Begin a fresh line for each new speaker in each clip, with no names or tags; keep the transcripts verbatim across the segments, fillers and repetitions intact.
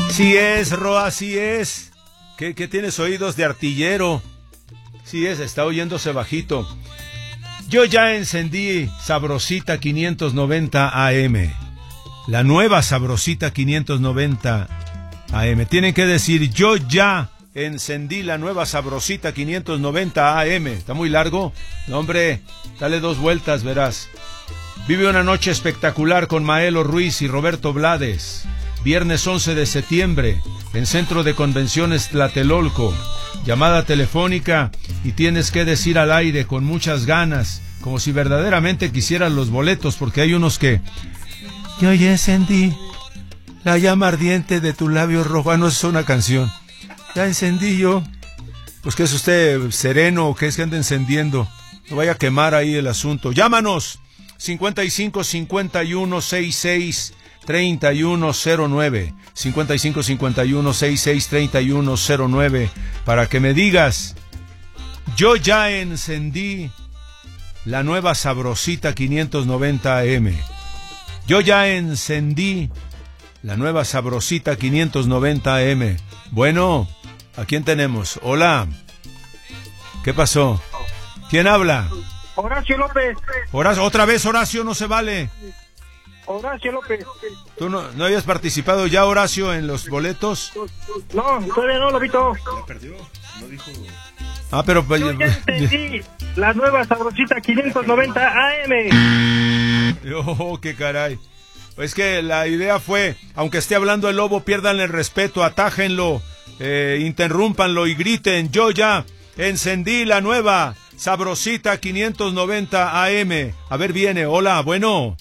Sí es, Roa, sí es. ¿Qué, qué tienes oídos de artillero? Sí es, está oyéndose bajito. Yo ya encendí Sabrosita quinientos noventa A M. La nueva Sabrosita quinientos noventa A M. Tienen que decir, yo ya encendí la nueva Sabrosita quinientos noventa A M. ¿Está muy largo? No, hombre, dale dos vueltas, verás. Vive una noche espectacular con Maelo Ruiz y Roberto Blades. Viernes once de septiembre, en Centro de Convenciones Tlatelolco. Llamada telefónica y tienes que decir al aire con muchas ganas, como si verdaderamente quisieras los boletos, porque hay unos que... Yo ya encendí la llama ardiente de tu labio rojo. Ah, no, es una canción. Ya encendí yo. Pues que es usted sereno o que es que anda encendiendo. No vaya a quemar ahí el asunto. Llámanos. cincuenta y cinco cincuenta y uno sesenta y seis treinta y uno cero nueve. cincuenta y cinco cincuenta y uno sesenta y seis treinta y uno cero nueve. Para que me digas. Yo ya encendí la nueva Sabrosita quinientos noventa A M. Yo ya encendí la nueva Sabrosita quinientos noventa A M. Bueno, ¿a quién tenemos? Hola. ¿Qué pasó? ¿Quién habla?
Horacio López.
Horacio, otra vez Horacio, no se vale.
Horacio López.
¿Tú no, no habías participado ya, Horacio, en los boletos?
No, todavía no, lo vi todo.
¿Ya perdió? No dijo...
Ah, pero...
Yo ya entendí la nueva Sabrosita quinientos noventa A M.
Oh, qué caray. Es que la idea fue, aunque esté hablando el lobo, pierdan el respeto, atájenlo, eh, interrúmpanlo y griten, yo ya encendí la nueva Sabrosita quinientos noventa A M. A ver, viene, hola, bueno.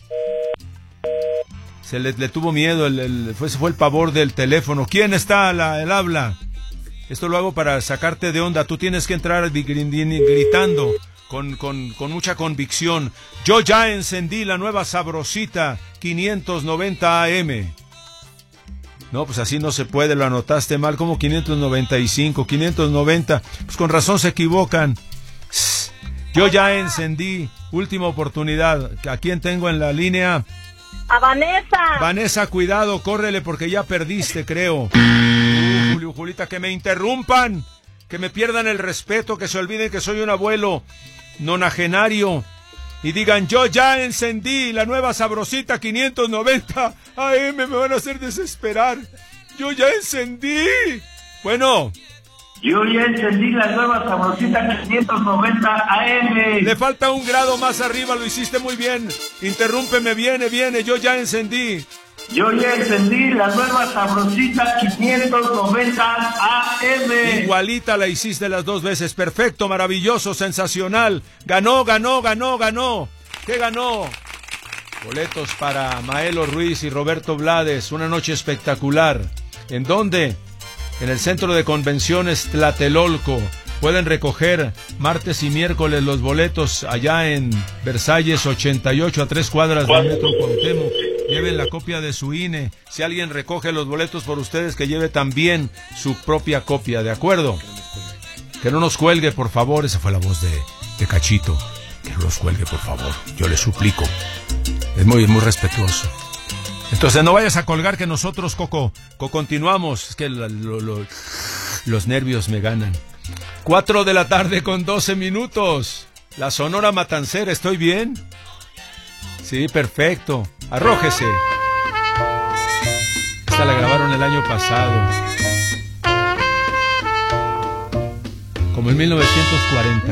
Se le, le tuvo miedo, el, el, fue, fue el pavor del teléfono. ¿Quién está la, el habla? Esto lo hago para sacarte de onda, tú tienes que entrar gritando. Con, con, con mucha convicción. Yo ya encendí la nueva Sabrosita quinientos noventa A M. No, pues así no se puede, lo anotaste mal, como quinientos noventa y cinco, quinientos noventa. Pues con razón se equivocan. Yo ya encendí, última oportunidad. ¿A quién tengo en la línea?
A Vanessa.
Vanessa, cuidado, córrele porque ya perdiste, creo. Uh, Julio, Julita, que me interrumpan. Que me pierdan el respeto, que se olviden que soy un abuelo nonagenario y digan, yo ya encendí la nueva Sabrosita quinientos noventa A M, me van a hacer desesperar. Yo ya encendí. Bueno.
Yo ya encendí la nueva Sabrosita quinientos noventa A M.
Le falta un grado más arriba, lo hiciste muy bien. Interrúmpeme, viene, viene, yo ya encendí.
Yo ya encendí la nueva Sabrosita quinientos noventa A M.
Igualita la hiciste las dos veces. Perfecto, maravilloso, sensacional. Ganó, ganó, ganó, ganó. ¿Qué ganó? Boletos para Maelo Ruiz y Roberto Blades. Una noche espectacular. ¿En dónde? En el Centro de Convenciones Tlatelolco. Pueden recoger martes y miércoles los boletos allá en Versalles ochenta y ocho, a tres cuadras del Metro Cuauhtémoc. Lleven la copia de su I N E. Si alguien recoge los boletos por ustedes, que lleve también su propia copia, ¿de acuerdo? Que no nos cuelgue, por favor. Esa fue la voz de, de Cachito. Que no nos cuelgue, por favor. Yo le suplico. Es muy, muy respetuoso. Entonces no vayas a colgar, que nosotros, Coco, co continuamos. Es que lo, lo, lo, los nervios me ganan. Cuatro de la tarde con doce minutos. La Sonora Matancera, ¿estoy bien? Sí, perfecto. Arrójese. Esta la grabaron el año pasado. Como en mil novecientos cuarenta.